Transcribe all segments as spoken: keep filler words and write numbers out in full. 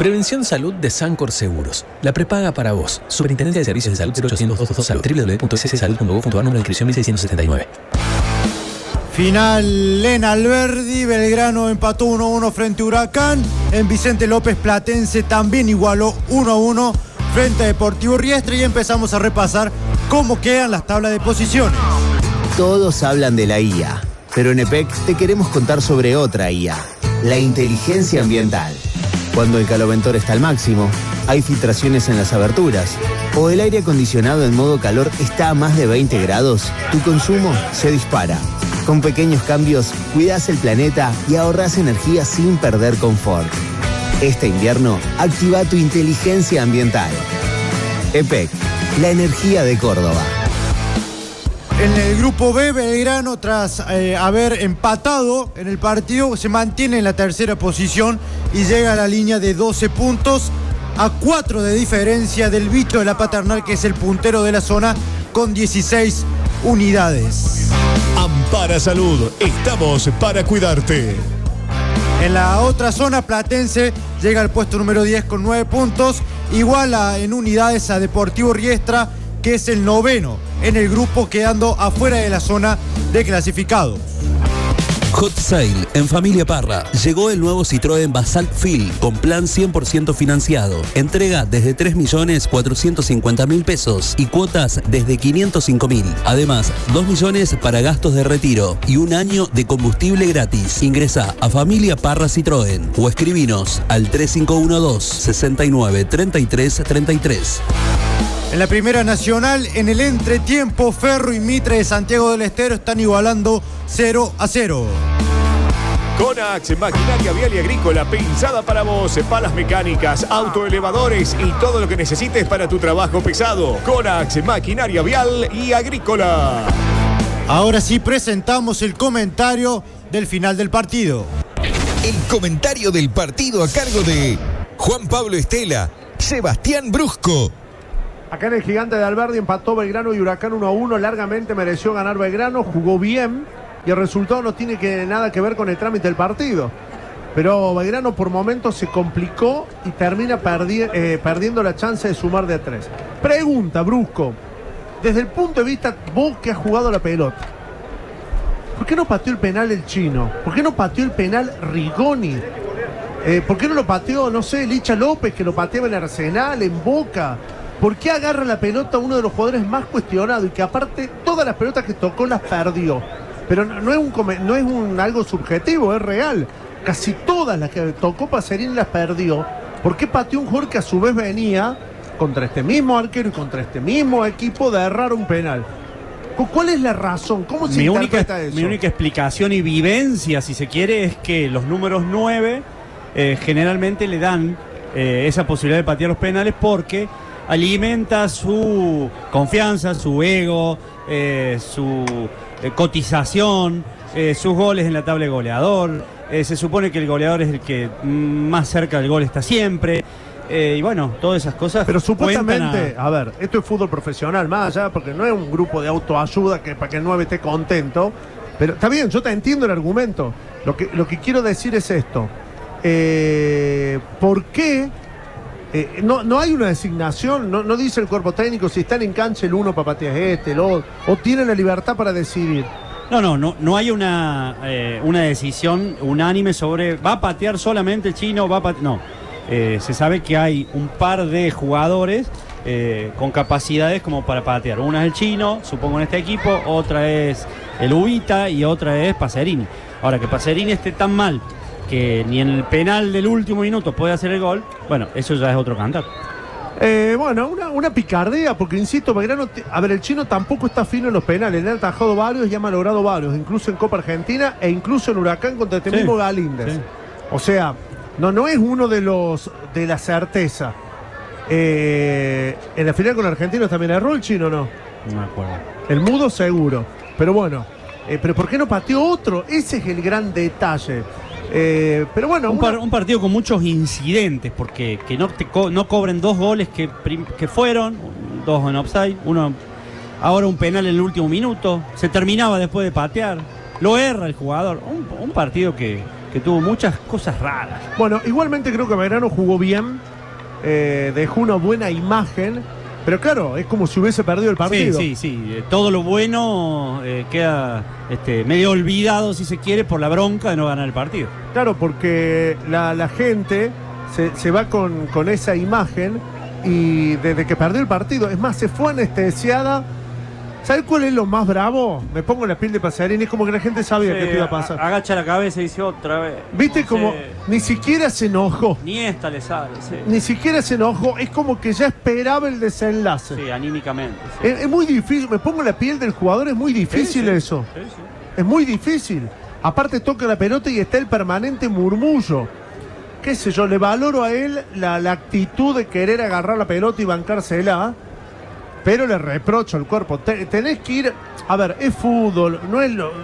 Prevención Salud de Sancor Seguros. La prepaga para vos. Superintendencia de Servicios de Salud cero ochocientos veintidos Salud. w w w punto s s salud punto gov punto a r. Número de inscripción mil seiscientos setenta y nueve. Final en Alberdi. Belgrano empató uno a uno frente a Huracán. En Vicente López Platense también igualó uno a uno frente a Deportivo Riestra. Y empezamos a repasar cómo quedan las tablas de posiciones. Todos hablan de la I A, pero en E P E C te queremos contar sobre otra I A, la inteligencia ambiental. Cuando el caloventor está al máximo, hay filtraciones en las aberturas, o el aire acondicionado en modo calor está a más de veinte grados, tu consumo se dispara. Con pequeños cambios, cuidás el planeta y ahorrás energía sin perder confort. Este invierno, activa tu inteligencia ambiental. E P E C, la energía de Córdoba. En el grupo B, Belgrano, tras eh, haber empatado en el partido, se mantiene en la tercera posición y llega a la línea de doce puntos, a cuatro de diferencia del Bicho de la Paternal, que es el puntero de la zona, con dieciséis unidades. Ampara Salud, estamos para cuidarte. En la otra zona, Platense llega al puesto número diez con nueve puntos, iguala en unidades a Deportivo Riestra, que es el noveno en el grupo, quedando afuera de la zona de clasificados. Hot Sale en Familia Parra. Llegó el nuevo Citroën Basalt Fil con plan cien por ciento financiado. Entrega desde tres millones cuatrocientos cincuenta mil pesos y cuotas desde quinientos cinco mil. Además, dos millones para gastos de retiro y un año de combustible gratis. Ingresá a Familia Parra Citroën o escribinos al tres cinco uno dos, seis nueve, tres tres tres tres. En la Primera Nacional, en el entretiempo, Ferro y Mitre de Santiago del Estero están igualando cero a cero. Conax, maquinaria vial y agrícola, pensada para vos, palas mecánicas, autoelevadores y todo lo que necesites para tu trabajo pesado. Conax, maquinaria vial y agrícola. Ahora sí presentamos el comentario del final del partido. El comentario del partido a cargo de Juan Pablo Estela, Sebastián Brusco. Acá en el Gigante de Alberdi empató Belgrano y Huracán uno a uno. Largamente mereció ganar Belgrano, jugó bien y el resultado no tiene que, nada que ver con el trámite del partido. Pero Belgrano por momentos se complicó y termina perdi eh, perdiendo la chance de sumar de a tres. Pregunta, Brusco, desde el punto de vista vos que has jugado la pelota, ¿por qué no pateó el penal el Chino? ¿Por qué no pateó el penal Rigoni? Eh, ¿Por qué no lo pateó, no sé, Licha López, que lo pateaba en Arsenal, en Boca? ¿Por qué agarra la pelota uno de los jugadores más cuestionados y que aparte todas las pelotas que tocó las perdió? Pero no, no es, un, no es un, algo subjetivo, es real. Casi todas las que tocó Pacerini las perdió. ¿Por qué pateó un jugador que a su vez venía contra este mismo arquero y contra este mismo equipo de errar un penal? ¿Cuál es la razón? ¿Cómo se mi interpreta única, eso? Mi única explicación y vivencia, si se quiere, es que los números nueve eh, generalmente le dan eh, esa posibilidad de patear los penales porque alimenta su confianza, su ego, eh, su eh, cotización, eh, sus goles en la tabla de goleador. Eh, se supone que el goleador es el que más cerca del gol está siempre. Eh, y bueno, todas esas cosas. Pero supuestamente, a... a ver, esto es fútbol profesional, más allá, porque no es un grupo de autoayuda que para que el nueve esté contento. Pero está bien, yo te entiendo el argumento. Lo que, lo que quiero decir es esto. Eh, ¿Por qué? Eh, no, no hay una designación, no, no dice el cuerpo técnico si están en cancha el uno para patear este, el otro, o tienen la libertad para decidir. No, no, no, no hay una, eh, una decisión unánime sobre va a patear solamente el Chino, va a patear, no. Eh, se sabe que hay un par de jugadores eh, con capacidades como para patear. Una es el Chino, supongo en este equipo, otra es el Ubita y otra es Pacerini. Ahora, que Pacerini esté tan mal que ni en el penal del último minuto puede hacer el gol, bueno, eso ya es otro cantar. Eh, bueno, una, una picardía, porque insisto, Belgrano, a ver, el Chino tampoco está fino en los penales, le ha atajado varios y ha malogrado varios, incluso en Copa Argentina e incluso en Huracán contra este sí, mismo Galíndez. Sí. O sea, no, no es uno de los de la certeza. Eh, en la final con Argentinos también erró el Chino, ¿no? No me acuerdo. El Mudo seguro, pero bueno, eh, pero ¿por qué no pateó otro? Ese es el gran detalle. Eh, pero bueno, un, una... par, un partido con muchos incidentes, porque que no, te co no cobren dos goles que, que fueron, dos en offside, uno ahora un penal en el último minuto, se terminaba después de patear, lo erra el jugador, un, un partido que, que tuvo muchas cosas raras. Bueno, igualmente creo que Belgrano jugó bien, eh, dejó una buena imagen, pero claro, es como si hubiese perdido el partido. Sí, sí, sí. Eh, Todo lo bueno eh, queda este, medio olvidado, si se quiere, por la bronca de no ganar el partido. Claro, porque la, la gente se, se va con, con esa imagen y desde que perdió el partido, es más, se fue anestesiada. ¿Sabes cuál es lo más bravo? Me pongo la piel de Pasarini, es como que la gente sabía Sí, que te iba a pasar. Agacha la cabeza y dice otra vez. ¿Viste No como sé, ni siquiera se enojó? Ni esta le sale, sí. Ni siquiera se enojó, es como que ya esperaba el desenlace. Sí, anímicamente. Sí. Es, es muy difícil, me pongo la piel del jugador, es muy difícil Sí, sí. eso. Sí, sí. Es muy difícil. Aparte toca la pelota y está el permanente murmullo. Qué sé yo, le valoro a él la, la actitud de querer agarrar la pelota y bancársela, pero le reprocho al cuerpo. Te- tenés que ir, a ver, es fútbol, no es lo,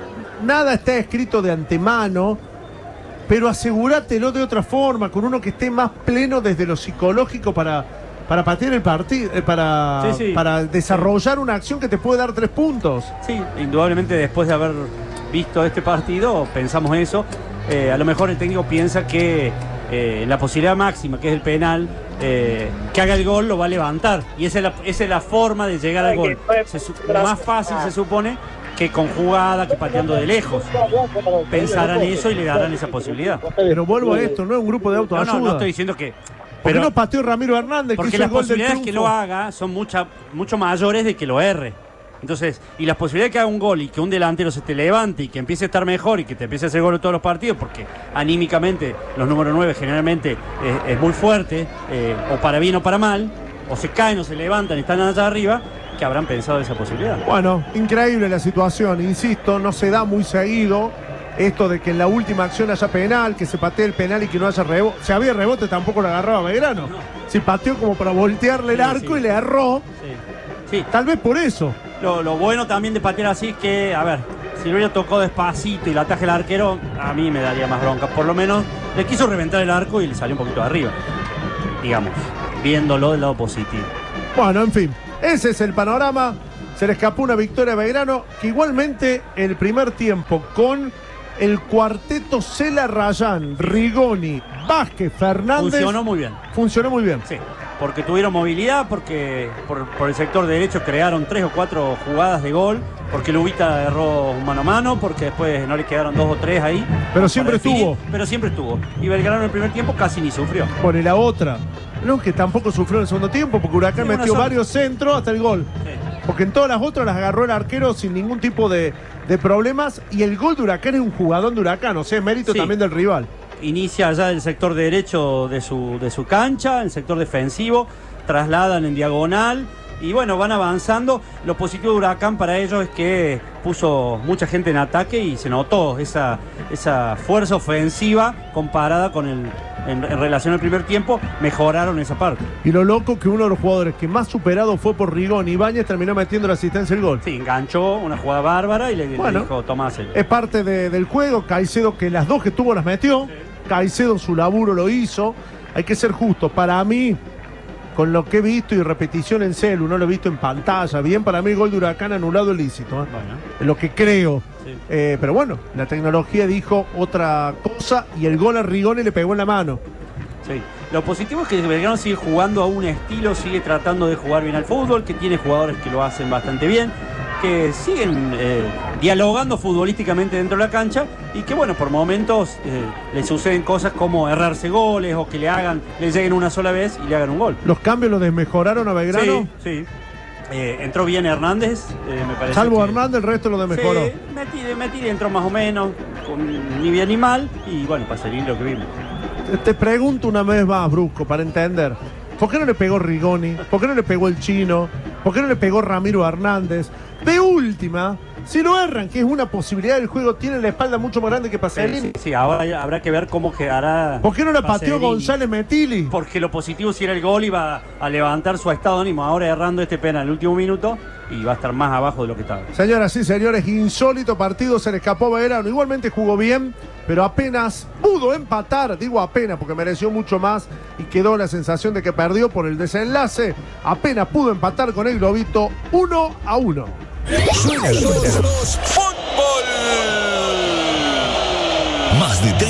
nada está escrito de antemano, pero asegúratelo de otra forma, con uno que esté más pleno desde lo psicológico para, para patear el partido, eh, para, Sí, sí. para desarrollar una acción que te puede dar tres puntos. Sí, indudablemente después de haber visto este partido, pensamos eso. Eh, a lo mejor el técnico piensa que eh, la posibilidad máxima, que es el penal, eh, que haga el gol lo va a levantar. Y esa es la, esa es la forma de llegar al gol. Se su- más fácil se supone que con jugada, que pateando de lejos. Pensarán eso y le darán esa posibilidad. Pero vuelvo a esto, no es un grupo de No, autoayuda. no, no estoy diciendo que... ¿Por qué Pero, no pateó Ramiro Hernández? Que porque hizo las el gol del posibilidades que triunfo? lo haga son mucha, mucho mayores de que lo erre. Entonces, y las posibilidades de que haga un gol y que un delantero se te levante y que empiece a estar mejor y que te empiece a hacer gol en todos los partidos, porque anímicamente los números nueve generalmente eh, es muy fuerte, eh, o para bien o para mal, o se caen o se levantan y están allá arriba, que habrán pensado esa posibilidad. Bueno, increíble la situación, insisto, no se da muy seguido esto de que en la última acción haya penal, que se patee el penal y que no haya rebote. Si había rebote tampoco lo agarraba Belgrano. No. Si pateó como para voltearle el Sí, arco sí. y le erró, Sí. Sí. tal vez por eso. Lo, lo bueno también de patear así es que, a ver, si lo hubiera tocado despacito y la ataja el arquero, a mí me daría más bronca. Por lo menos le quiso reventar el arco y le salió un poquito de arriba. Digamos, viéndolo del lado positivo. Bueno, en fin, ese es el panorama. Se le escapó una victoria a Belgrano, que igualmente el primer tiempo con el cuarteto Cela Rayán, Rigoni, Vázquez, Fernández. Funcionó muy bien. Funcionó muy bien. Sí, porque tuvieron movilidad, porque por, por el sector derecho crearon tres o cuatro jugadas de gol, porque Lubita erró un mano a mano, porque después no le quedaron dos o tres ahí. Pero para siempre definir, estuvo. Pero siempre estuvo. Y Belgrano en el primer tiempo casi ni sufrió. Bueno, y la otra, no, que tampoco sufrió en el segundo tiempo, porque Huracán Sí, una metió sola. varios centros hasta el gol. Sí. Porque en todas las otras las agarró el arquero sin ningún tipo de, de problemas. Y el gol de Huracán es un jugador de Huracán, o sea, es mérito Sí. también del rival. Inicia allá el sector derecho de su, de su cancha, el sector defensivo, trasladan en diagonal y bueno, van avanzando. Lo positivo de Huracán para ellos es que puso mucha gente en ataque y se notó esa, esa fuerza ofensiva comparada con el, en, en relación al primer tiempo, mejoraron esa parte. Y lo loco que uno de los jugadores que más superado fue por Rigón, Ibáñez, terminó metiendo la asistencia del gol. Sí, enganchó una jugada bárbara y le, le Bueno. dijo, Tomás. el- Es parte de- del juego. Caicedo, que las dos que tuvo las metió. Caicedo su laburo lo hizo. Hay que ser justo. Para mí, con lo que he visto y repetición en celu, no lo he visto en pantalla, bien, para mí el gol de Huracán anulado ilícito. ¿eh? Bueno, Es lo que creo. sí. Eh, pero bueno, la tecnología dijo otra cosa y el gol a Rigoni le pegó en la mano. Sí. Lo positivo es que Belgrano sigue jugando a un estilo, sigue tratando de jugar bien al fútbol, que tiene jugadores que lo hacen bastante bien, que siguen eh, dialogando futbolísticamente dentro de la cancha y que bueno, por momentos eh, le suceden cosas como errarse goles o que le hagan, le lleguen una sola vez y le hagan un gol. Los cambios los desmejoraron a Belgrano. Sí, sí. Eh, entró bien Hernández, eh, me parece. Salvo que- Hernández, el resto lo desmejoró. Sí, Metí, Metí entró más o menos, con, ni bien ni mal, y bueno, para salir lo que vimos. Te- Te pregunto una vez más, Brusco, para entender. ¿Por qué no le pegó Rigoni? ¿Por qué no le pegó el Chino? ¿Por qué no le pegó Ramiro Hernández? De última, si lo erran, que es una posibilidad del juego, tiene la espalda mucho más grande que Sí, Pacerini. sí, sí, ahora habrá que ver cómo quedará. ¿Por qué no le pateó Pacerini. González Metili? Porque lo positivo si era el gol iba a levantar su estado de ánimo, ahora errando este penal en el último minuto y va a estar más abajo de lo que estaba. Señoras y señores, insólito partido, se le escapó a Belgrano. Igualmente jugó bien, pero apenas pudo empatar. Digo apenas porque mereció mucho más y quedó la sensación de que perdió por el desenlace. Apenas pudo empatar con el globito uno a uno. Suena, suena. Fútbol. Más de tres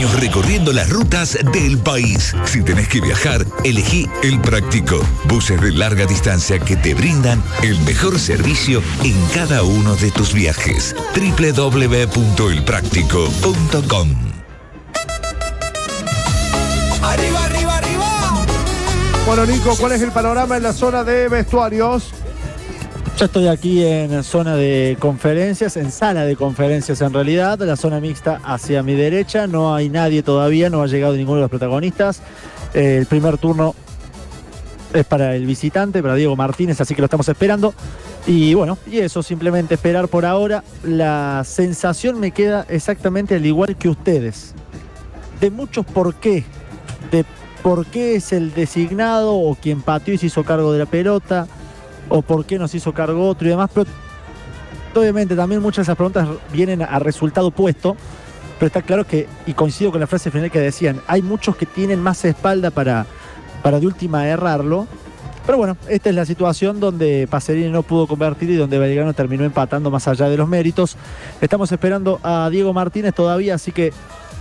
años recorriendo las rutas del país. Si tenés que viajar, elegí El Práctico. Buses de larga distancia que te brindan el mejor servicio en cada uno de tus viajes. doble u doble u doble u punto el práctico punto com. Arriba, arriba, arriba. Bueno, Nico, ¿cuál es el panorama en la zona de vestuarios? Ya estoy aquí en zona de conferencias, en sala de conferencias en realidad, la zona mixta hacia mi derecha, no hay nadie todavía, no ha llegado ninguno de los protagonistas. Eh, el primer turno es para el visitante, para Diego Martínez, así que lo estamos esperando. Y bueno, y eso, simplemente esperar por ahora. La sensación me queda exactamente al igual que ustedes, de muchos por qué, de por qué es el designado o quien pateó y se hizo cargo de la pelota, o por qué nos hizo cargo otro y demás, pero obviamente también muchas de esas preguntas vienen a resultado puesto, pero está claro que, y coincido con la frase final que decían, hay muchos que tienen más espalda para, para de última errarlo, pero bueno, esta es la situación donde Pacerini no pudo convertir y donde Belgrano terminó empatando más allá de los méritos. Estamos esperando a Diego Martínez todavía, así que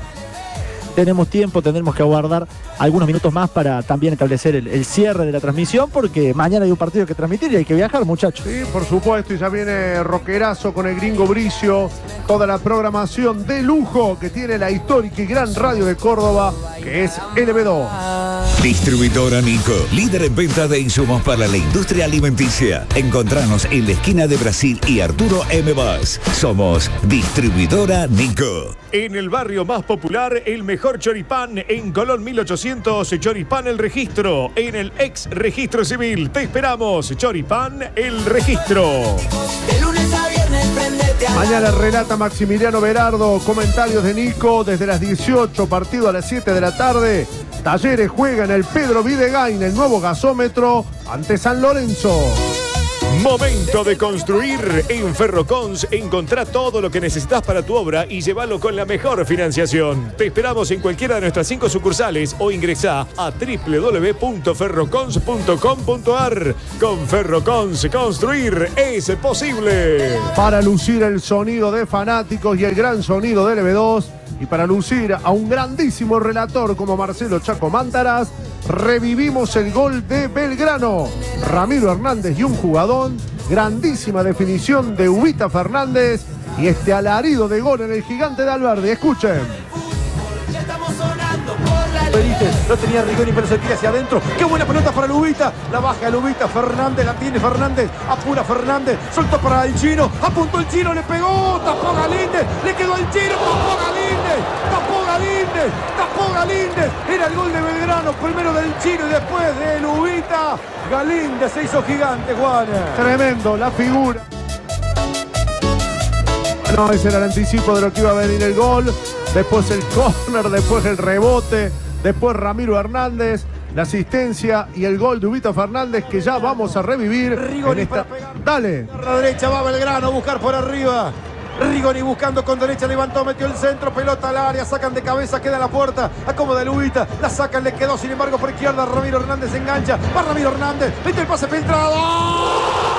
tenemos tiempo, tendremos que aguardar algunos minutos más para también establecer el, el cierre de la transmisión, porque mañana hay un partido que transmitir y hay que viajar, muchachos. Sí, por supuesto, y ya viene Roquerazo con el Gringo Bricio, toda la programación de lujo que tiene la histórica y gran radio de Córdoba, que es L B dos. Distribuidora Nico, líder en venta de insumos para la industria alimenticia. Encontranos en la esquina de Brasil y Arturo M. Vaz. Somos Distribuidora Nico. En el barrio más popular, el mejor choripán en Colón mil ochocientos, Choripán El Registro, en el ex registro civil. Te esperamos, Choripán El Registro. De lunes a viernes, prendete a... Mañana relata Maximiliano Berardo, comentarios de Nico desde las dieciocho, partido a las siete de la tarde. Talleres juega en el Pedro Videgain, el nuevo gasómetro, ante San Lorenzo. Momento de construir. En Ferrocons encontrá todo lo que necesitas para tu obra y llévalo con la mejor financiación. Te esperamos en cualquiera de nuestras cinco sucursales o ingresá a doble u doble u doble u punto ferrocons punto com punto ar. Con Ferrocons, construir es posible. Para lucir el sonido de fanáticos y el gran sonido de L B dos, y para lucir a un grandísimo relator como Marcelo Chaco Mántaras, revivimos el gol de Belgrano. Ramiro Hernández y un jugadón, grandísima definición de Ubita Fernández y este alarido de gol en el Gigante de Alberdi. Escuchen. Benítez, no tenía Rigoni, pero se tira hacia adentro. ¡Qué buena pelota para Lubita! La baja Lubita, Fernández, la tiene Fernández, apura Fernández, soltó para el chino, apuntó el chino, le pegó, tapó Galíndez, le quedó el chino, tapó Galíndez, tapó Galíndez, tapó Galíndez. Era el gol de Belgrano, primero del chino y después de Lubita. Galíndez se hizo gigante, Juan. Tremendo, la figura. No, ese era el anticipo de lo que iba a venir el gol. Después el córner, después el rebote, después Ramiro Hernández, la asistencia y el gol de Ubita Fernández, que ya vamos a revivir. Rigoni en esta... para pegar. Dale. Por la derecha va Belgrano a buscar por arriba. Rigoni buscando con derecha, levantó, metió el centro, pelota al área, sacan de cabeza, queda la puerta, acomoda Lubita, la sacan, le quedó sin embargo por izquierda, Ramiro Hernández engancha, va Ramiro Hernández, mete el pase filtrado.